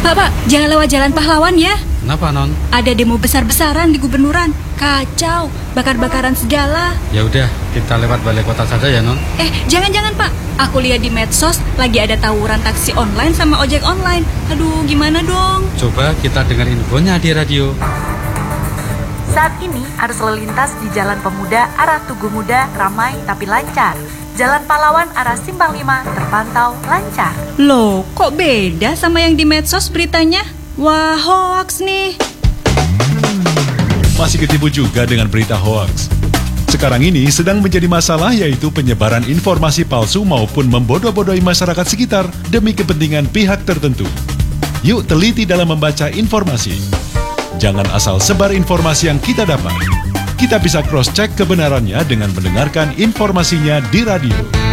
Pak, jangan lewat Jalan Pahlawan ya. Kenapa, Non? Ada demo besar-besaran di gubernuran. Kacau, bakar-bakaran segala. Ya udah, kita lewat balai kota saja ya, Non. Jangan-jangan Pak. Aku lihat di medsos lagi ada tawuran taksi online sama ojek online. Aduh, gimana dong? Coba kita dengar infonya di radio. Saat ini arus lalu lintas di Jalan Pemuda arah Tugu Muda ramai tapi lancar. Jalan Pahlawan arah Simpang 5 terpantau lancar. Loh, kok beda sama yang di medsos beritanya? Wah, hoax nih. Masih ketipu juga dengan berita hoax. Sekarang ini sedang menjadi masalah yaitu penyebaran informasi palsu maupun membodoh-bodohi masyarakat sekitar demi kepentingan pihak tertentu. Yuk teliti dalam membaca informasi. Jangan asal sebar informasi yang kita dapat. Kita bisa cross-check kebenarannya dengan mendengarkan informasinya di radio.